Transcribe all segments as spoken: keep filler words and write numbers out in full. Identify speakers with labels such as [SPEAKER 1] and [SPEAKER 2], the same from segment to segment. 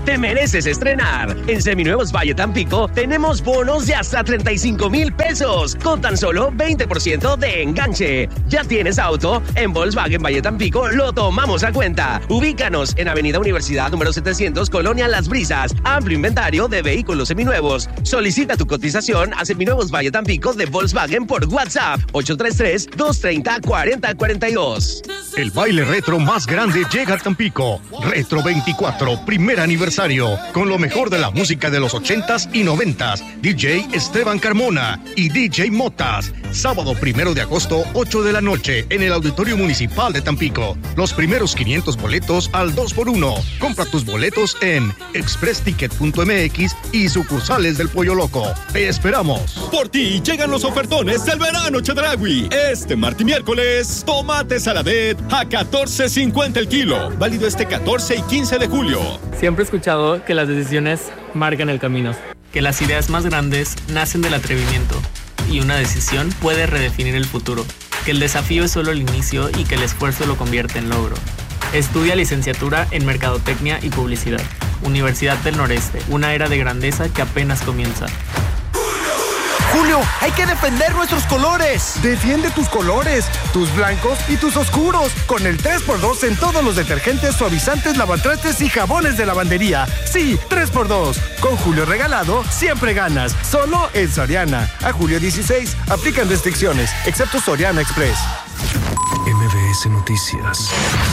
[SPEAKER 1] te mereces estrenar. En Seminuevos Valle Tampico tenemos bonos de hasta treinta y cinco mil pesos con tan solo veinte por ciento de enganche. ¿Ya tienes auto? En Volkswagen Valle Tampico lo tomamos a cuenta. Ubícanos en Avenida Universidad número setecientos, Colonia Las Brisas. Amplio inventario de vehículos seminuevos. Solicita tu cotización a Seminuevos Valle Tampico de Volkswagen por WhatsApp ocho tres tres, dos tres cero, cuatro cero cuatro dos.
[SPEAKER 2] El baile retro más grande llega a Tampico. Retro veinticuatro, primer aniversario, con lo mejor de la música de los ochentas y noventas. D J Esteban Carmona y D J Motas. Sábado primero de agosto, ocho de la noche, en el Auditorio Municipal de Tampico. Los primeros quinientos boletos al dos por uno. Compra tus boletos en express ticket punto m x y sucursales del Pollo Loco. Te esperamos.
[SPEAKER 3] Por ti llegan los ofertones del verano Chedraui. Este martes y miércoles, tomate saladet a catorce cincuenta el kilo. Válido este catorce y quince de julio.
[SPEAKER 4] Siempre he escuchado que las decisiones marcan el camino. Que las ideas más grandes nacen del atrevimiento. Y una decisión puede redefinir el futuro. Que el desafío es solo el inicio y que el esfuerzo lo convierte en logro. Estudia licenciatura en Mercadotecnia y Publicidad. Universidad del Noreste, una era de grandeza que apenas comienza.
[SPEAKER 5] Julio, hay que defender nuestros colores.
[SPEAKER 6] Defiende tus colores, tus blancos y tus oscuros, con el tres por dos en todos los detergentes, suavizantes, lavatrastes y jabones de lavandería. Sí, tres por dos. Con Julio regalado, siempre ganas. Solo en Soriana. A julio dieciséis, aplican restricciones, excepto Soriana Express.
[SPEAKER 7] M V S Noticias.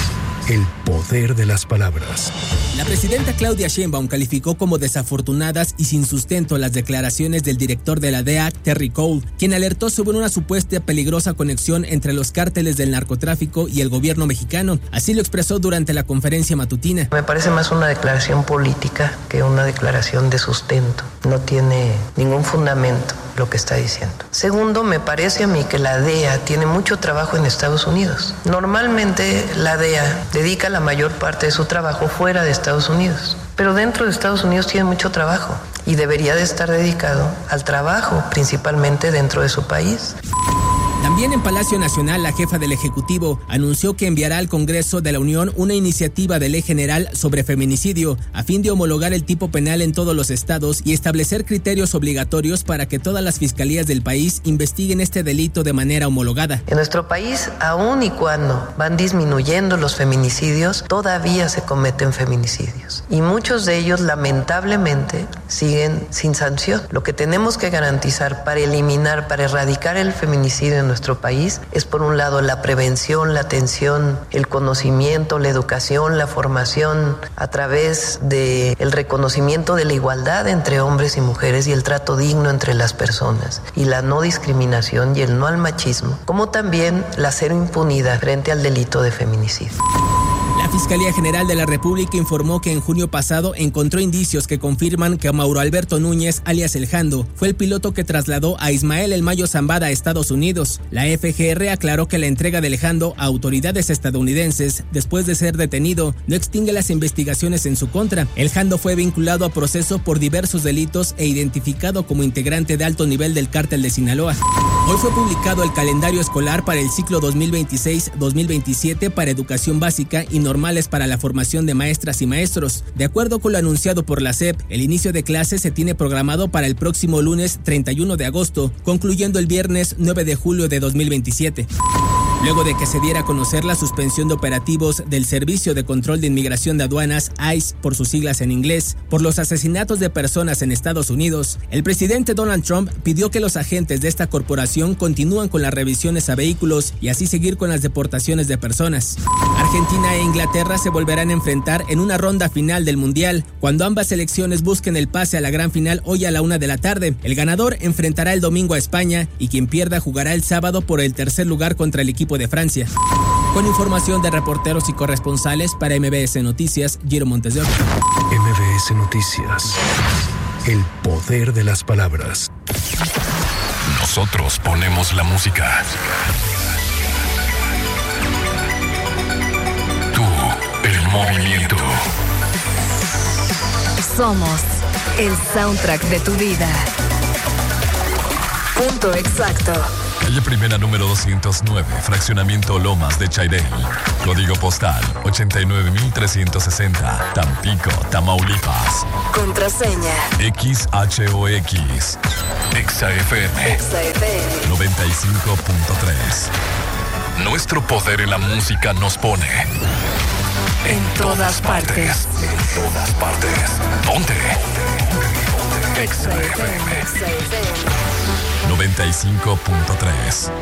[SPEAKER 7] El poder de las palabras.
[SPEAKER 8] La presidenta Claudia Sheinbaum calificó como desafortunadas y sin sustento las declaraciones del director de la D E A, Terry Cole, quien alertó sobre una supuesta peligrosa conexión entre los cárteles del narcotráfico y el gobierno mexicano. Así lo expresó durante la conferencia matutina.
[SPEAKER 9] Me parece más una declaración política que una declaración de sustento. No tiene ningún fundamento lo que está diciendo. Segundo, me parece a mí que la D E A tiene mucho trabajo en Estados Unidos. Normalmente la D E A dedica la mayor parte de su trabajo fuera de Estados Unidos, pero dentro de Estados Unidos tiene mucho trabajo y debería de estar dedicado al trabajo, principalmente dentro de su país.
[SPEAKER 8] También en Palacio Nacional, la jefa del Ejecutivo anunció que enviará al Congreso de la Unión una iniciativa de ley general sobre feminicidio a fin de homologar el tipo penal en todos los estados y establecer criterios obligatorios para que todas las fiscalías del país investiguen este delito de manera homologada.
[SPEAKER 9] En nuestro país, aun y cuando van disminuyendo los feminicidios, todavía se cometen feminicidios y muchos de ellos lamentablemente siguen sin sanción. Lo que tenemos que garantizar para eliminar, para erradicar el feminicidio en nuestro país es, por un lado, la prevención, la atención, el conocimiento, la educación, la formación a través del reconocimiento de la igualdad entre hombres y mujeres y el trato digno entre las personas y la no discriminación y el no al machismo, como también la cero impunidad frente al delito de feminicidio.
[SPEAKER 8] La Fiscalía General de la República informó que en junio pasado encontró indicios que confirman que Mauro Alberto Núñez, alias El Jando, fue el piloto que trasladó a Ismael El Mayo Zambada a Estados Unidos. La F G R aclaró que la entrega del Jando a autoridades estadounidenses después de ser detenido no extingue las investigaciones en su contra. El Jando fue vinculado a proceso por diversos delitos e identificado como integrante de alto nivel del cártel de Sinaloa. Hoy fue publicado el calendario escolar para el ciclo dos mil veintiséis dos mil veintisiete para educación básica y normales para la formación de maestras y maestros. De acuerdo con lo anunciado por la S E P, el inicio de clases se tiene programado para el próximo lunes treinta y uno de agosto, concluyendo el viernes nueve de julio de dos mil veintisiete. Luego de que se diera a conocer la suspensión de operativos del Servicio de Control de Inmigración de Aduanas, I C E, por sus siglas en inglés, por los asesinatos de personas en Estados Unidos, el presidente Donald Trump pidió que los agentes de esta corporación continúen con las revisiones a vehículos y así seguir con las deportaciones de personas. Argentina e Inglaterra se volverán a enfrentar en una ronda final del Mundial, cuando ambas selecciones busquen el pase a la gran final hoy a la una de la tarde. El ganador enfrentará el domingo a España y quien pierda jugará el sábado por el tercer lugar contra el equipo de Francia. Con información de reporteros y corresponsales para M B S Noticias, Giro Montes de Oca.
[SPEAKER 7] M B S Noticias. El poder de las palabras.
[SPEAKER 10] Nosotros ponemos la música. Tú, el movimiento.
[SPEAKER 11] Somos el soundtrack de tu vida. Punto exacto.
[SPEAKER 10] Calle Primera número doscientos nueve, Fraccionamiento Lomas de Chairel. Código postal ochenta y nueve mil trescientos sesenta, Tampico, Tamaulipas.
[SPEAKER 11] Contraseña
[SPEAKER 10] X H O X. Exa F M.
[SPEAKER 11] Exa F M.
[SPEAKER 10] noventa y cinco punto tres. Nuestro poder en la música nos pone
[SPEAKER 11] en todas partes.
[SPEAKER 10] En todas partes. ¿Dónde? Exa F M. noventa y cinco punto tres.